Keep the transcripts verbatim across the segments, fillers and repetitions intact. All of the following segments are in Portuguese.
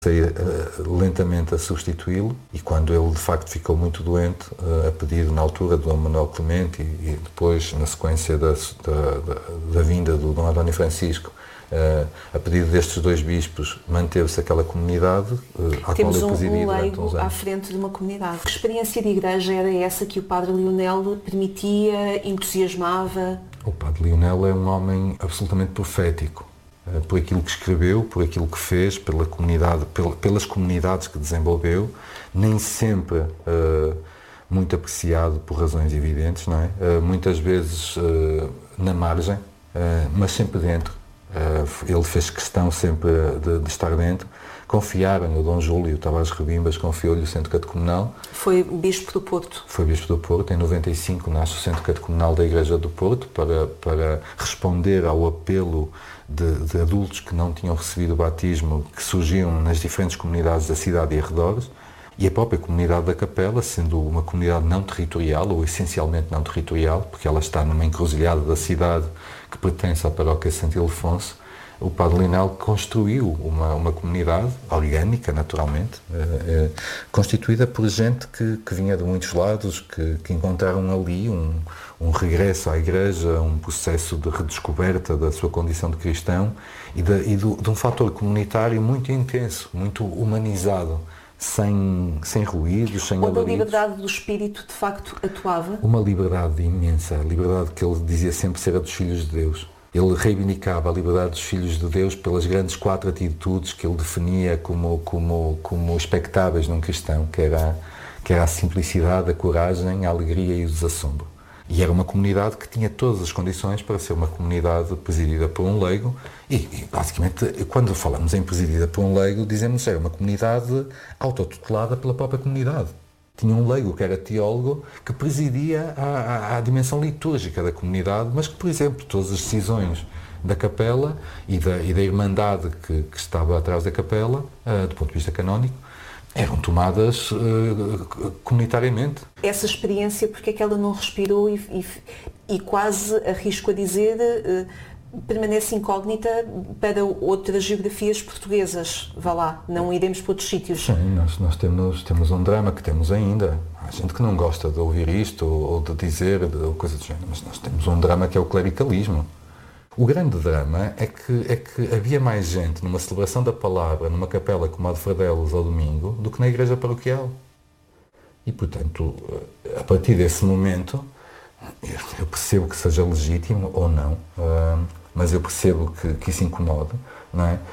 Comecei uh, lentamente a substituí-lo e quando ele de facto ficou muito doente, uh, a pedido na altura do Dom Manuel Clemente e, e depois na sequência da, da, da, da vinda do Dom António Francisco, uh, a pedido destes dois bispos, manteve-se aquela comunidade uh, à Temos qual eu presidi um, um durante leigo uns à anos. frente de uma comunidade. Que experiência de igreja era essa que o Padre Lionel permitia, entusiasmava? O Padre Lionel é um homem absolutamente profético. Por aquilo que escreveu, por aquilo que fez, pela comunidade, pelas comunidades que desenvolveu, nem sempre uh, muito apreciado por razões evidentes, não é? Uh, muitas vezes uh, na margem, uh, mas sempre dentro. Uh, ele fez questão sempre de, de estar dentro. Confiaram-lhe o Dom Júlio Tavares Rebimbas, confiou-lhe o Centro Catecumenal. Foi Bispo do Porto. Foi Bispo do Porto. Em noventa e cinco nasce o Centro Catecumenal da Igreja do Porto para, para responder ao apelo de, de adultos que não tinham recebido o batismo, que surgiam nas diferentes comunidades da cidade e arredores. E a própria comunidade da Capela, sendo uma comunidade não territorial, ou essencialmente não territorial, porque ela está numa encruzilhada da cidade que pertence à paróquia Santo Ildefonso, o Padre Lionel construiu uma, uma comunidade orgânica, naturalmente, eh, eh, constituída por gente que, que vinha de muitos lados, que, que encontraram ali um, um regresso à Igreja, um processo de redescoberta da sua condição de cristão e de, e do, de um fator comunitário muito intenso, muito humanizado, sem, sem ruídos, sem alaridos. Onde a liberdade do espírito, de facto, atuava? Uma liberdade imensa, a liberdade que ele dizia sempre ser a dos filhos de Deus. Ele reivindicava a liberdade dos filhos de Deus pelas grandes quatro atitudes que ele definia como, como, como expectáveis num cristão, que era, que era a simplicidade, a coragem, a alegria e o desassombro. E era uma comunidade que tinha todas as condições para ser uma comunidade presidida por um leigo e, e basicamente, quando falamos em presidida por um leigo, dizemos que era uma comunidade autotutelada pela própria comunidade. Tinha um leigo que era teólogo que presidia a, a, a dimensão litúrgica da comunidade, mas que, por exemplo, todas as decisões da capela e da, e da irmandade que, que estava atrás da capela, uh, do ponto de vista canónico, eram tomadas uh, comunitariamente. Essa experiência, porque é que ela não respirou e, e, e quase, arrisco a dizer, uh, permanece incógnita para outras geografias portuguesas? Vá lá, não iremos para outros sítios. Sim, nós, nós temos, temos um drama que temos ainda. Há gente que não gosta de ouvir isto ou, ou de dizer ou coisa do género, mas nós temos um drama que é o clericalismo. O grande drama é que, é que havia mais gente numa celebração da palavra, numa capela como a de Fradelos ao domingo, do que na igreja paroquial. E, portanto, a partir desse momento, eu percebo que seja legítimo ou não, mas eu percebo que, que isso incomoda, não é?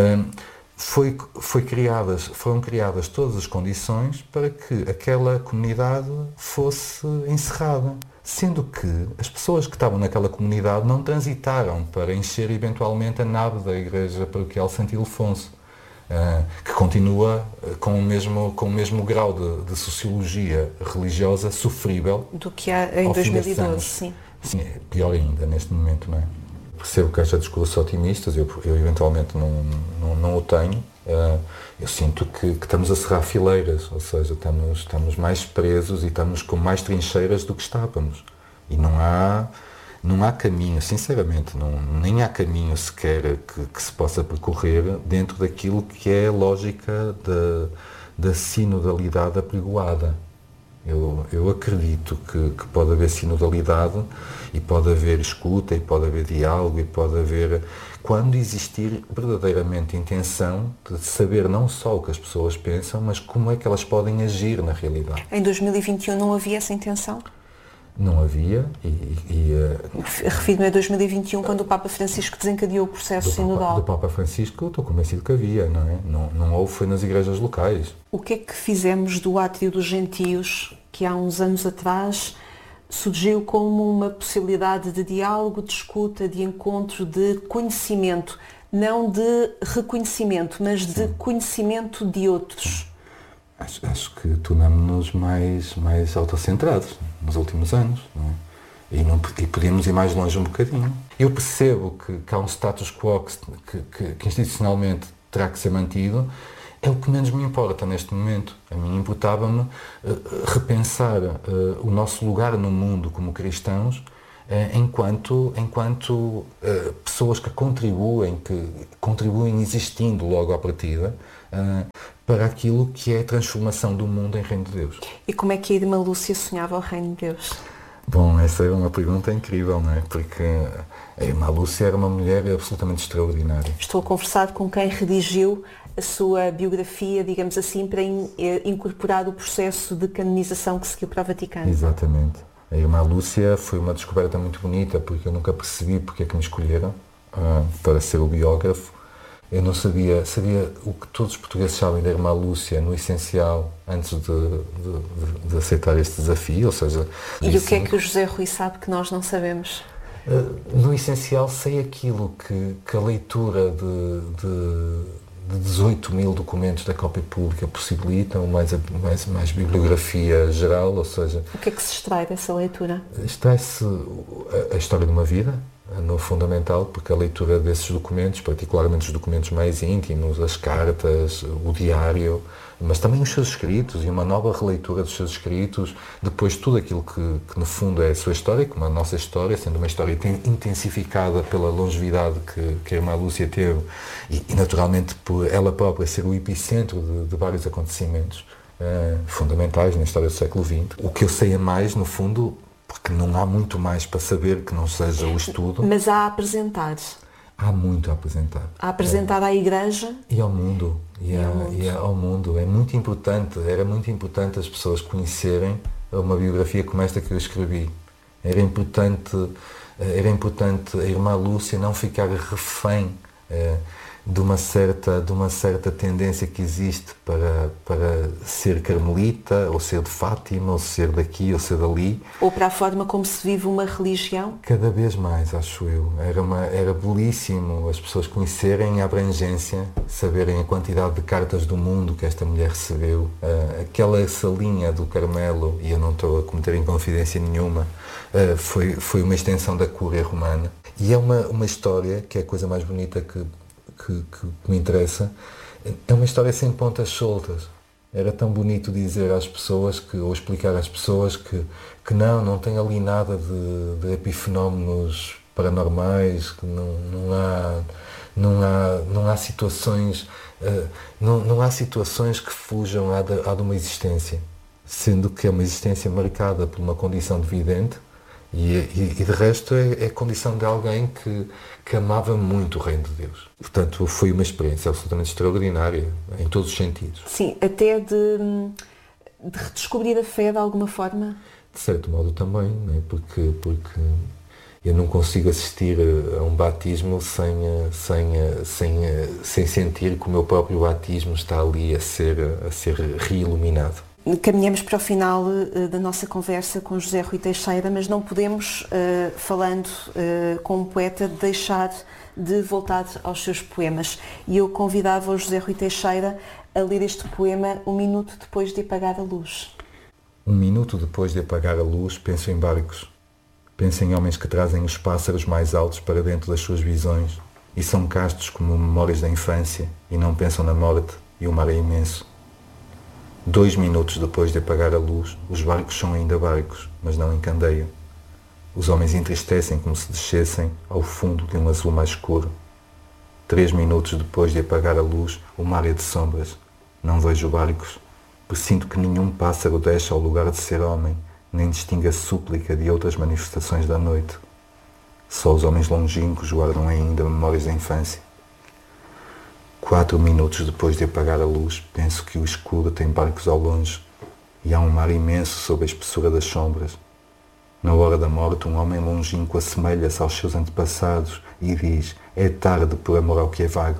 Foi, foi criadas, foram criadas todas as condições para que aquela comunidade fosse encerrada, sendo que as pessoas que estavam naquela comunidade não transitaram para encher eventualmente a nave da Igreja Paroquial Santo Ildefonso, que continua com o mesmo, com o mesmo grau de, de sociologia religiosa sofrível do que há em dois mil e doze, sim. Sim, é pior ainda neste momento, não é? Percebo que haja discursos otimistas, eu, eu eventualmente não, não, não o tenho. Uh, eu sinto que, que estamos a cerrar fileiras, ou seja, estamos, estamos mais presos e estamos com mais trincheiras do que estávamos. E não há, não há caminho, sinceramente, não, nem há caminho sequer que, que se possa percorrer dentro daquilo que é a lógica da, da sinodalidade apregoada. Eu, eu acredito que, que pode haver sinodalidade e pode haver escuta e pode haver diálogo e pode haver, quando existir verdadeiramente intenção de saber não só o que as pessoas pensam, mas como é que elas podem agir na realidade. Em dois mil e vinte e um não havia essa intenção? Não havia e... e uh, Refiro-me a dois mil e vinte e um, quando o Papa Francisco desencadeou o processo do sinodal. Papa, do Papa Francisco, eu estou convencido que havia, não é? Não, não houve, foi nas igrejas locais. O que é que fizemos do Átrio dos Gentios, que há uns anos atrás surgiu como uma possibilidade de diálogo, de escuta, de encontro, de conhecimento, não de reconhecimento, mas de Sim. conhecimento de outros? Acho, acho que tornamos-nos mais, mais autocentrados nos últimos anos, não é? E, não, e podemos ir mais longe um bocadinho. Eu percebo que, que há um status quo que, que, que institucionalmente terá que ser mantido. É o que menos me importa neste momento. A mim importava-me uh, repensar uh, o nosso lugar no mundo como cristãos enquanto, enquanto pessoas que contribuem, que contribuem existindo logo à partida, para aquilo que é a transformação do mundo em Reino de Deus. E como é que a Irmã Lúcia sonhava o Reino de Deus? Bom, essa é uma pergunta incrível, não é? Porque a Irmã Lúcia era uma mulher absolutamente extraordinária. Estou a conversar com quem redigiu a sua biografia, digamos assim, para in, incorporar o processo de canonização que seguiu para o Vaticano. Exatamente. A Irmã Lúcia foi uma descoberta muito bonita, porque eu nunca percebi porque é que me escolheram uh, para ser o biógrafo. Eu não sabia, sabia o que todos os portugueses sabem da Irmã Lúcia, no essencial, antes de, de, de aceitar este desafio, ou seja... E disse, o que é que o José Rui sabe que nós não sabemos? Uh, no essencial, sei aquilo que, que a leitura de, de, de dezoito mil documentos da cópia pública possibilitam, mais, mais, mais bibliografia geral, ou seja... O que é que se extrai dessa leitura? Extrai-se a, a história de uma vida, no fundamental, porque a leitura desses documentos, particularmente os documentos mais íntimos, as cartas, o diário, mas também os seus escritos e uma nova releitura dos seus escritos, depois tudo aquilo que, que no fundo é a sua história, como a nossa história, sendo uma história intensificada pela longevidade que, que a Irmã Lúcia teve e, e naturalmente por ela própria ser o epicentro de, de vários acontecimentos uh, fundamentais na história do século vinte. O que eu sei a mais, no fundo, porque não há muito mais para saber que não seja o estudo. Mas há a apresentar. Há muito a apresentar. A apresentar é. à Igreja. E ao mundo. E, e, a, ao mundo. e ao mundo. É muito importante, era muito importante as pessoas conhecerem uma biografia como esta que eu escrevi. Era importante, era importante a Irmã Lúcia não ficar refém é, de uma certa, de uma certa tendência que existe para, para ser carmelita, ou ser de Fátima, ou ser daqui, ou ser dali. Ou para a forma como se vive uma religião? Cada vez mais, acho eu. Era, uma, era belíssimo as pessoas conhecerem a abrangência, saberem a quantidade de cartas do mundo que esta mulher recebeu. Uh, aquela salinha do Carmelo, e eu não estou a cometer inconfidência nenhuma, uh, foi, foi uma extensão da Cúria Romana. E é uma, uma história que é a coisa mais bonita que Que, que me interessa, é uma história sem pontas soltas. Era tão bonito dizer às pessoas, que, ou explicar às pessoas que, que não, não tem ali nada de, de epifenómenos paranormais, que não, não, há, não, há, não há situações uh, não, não há situações que fujam à de, à de uma existência, sendo que é uma existência marcada por uma condição de vidente. E, e, e de resto é, é a condição de alguém que, que amava muito o Reino de Deus. Portanto, foi uma experiência absolutamente extraordinária, em todos os sentidos. Sim, até de, de redescobrir a fé de alguma forma? De certo modo também, né? porque, porque eu não consigo assistir a um batismo sem, sem, sem, sem sentir que o meu próprio batismo está ali a ser, a ser reiluminado. Caminhamos para o final uh, da nossa conversa com José Rui Teixeira, mas não podemos, uh, falando uh, com um poeta, deixar de voltar aos seus poemas. E eu convidava o José Rui Teixeira a ler este poema um minuto depois de apagar a luz. Um minuto depois de apagar a luz, penso em barcos. Penso em homens que trazem os pássaros mais altos para dentro das suas visões e são castos como memórias da infância e não pensam na morte e o mar é imenso. Dois minutos depois de apagar a luz, os barcos são ainda barcos, mas não encandeiam. Os homens entristecem como se descessem ao fundo de um azul mais escuro. Três minutos depois de apagar a luz, o mar é de sombras. Não vejo barcos. Presinto que nenhum pássaro desce ao lugar de ser homem, nem distingue a súplica de outras manifestações da noite. Só os homens longínquos guardam ainda memórias da infância. Quatro minutos depois de apagar a luz, penso que o escuro tem barcos ao longe e há um mar imenso sob a espessura das sombras. Na hora da morte, um homem longínquo assemelha-se aos seus antepassados e diz: é tarde por amor ao que é vago.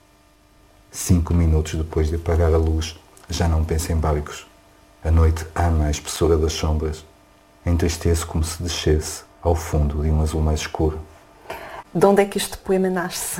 Cinco minutos depois de apagar a luz, já não penso em barcos. A noite ama a espessura das sombras. Entristeço como se descesse ao fundo de um azul mais escuro. De onde é que este poema nasce?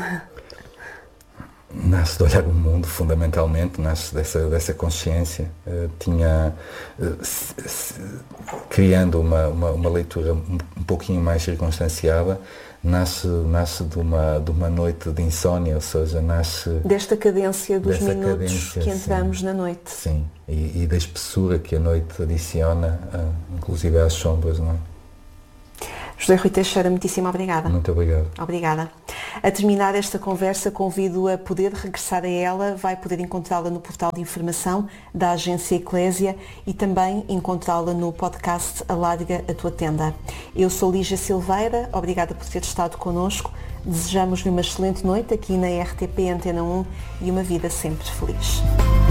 Nasce de olhar o mundo, fundamentalmente, nasce dessa, dessa consciência. Uh, tinha, uh, se, se, criando uma, uma, uma leitura um, um pouquinho mais circunstanciada, nasce, nasce de, uma, de uma noite de insónia, ou seja, nasce... Desta cadência dos dessa minutos cadência, que entramos sim, na noite. Sim, e, e da espessura que a noite adiciona, uh, inclusive às sombras, não é? José Rui Teixeira, muitíssimo obrigada. Muito obrigado. Obrigada. A terminar esta conversa, convido a poder regressar a ela, vai poder encontrá-la no portal de informação da Agência Eclésia e também encontrá-la no podcast Alarga a Tua Tenda. Eu sou Lígia Silveira, obrigada por ter estado connosco. Desejamos-lhe uma excelente noite aqui na R T P Antena um e uma vida sempre feliz.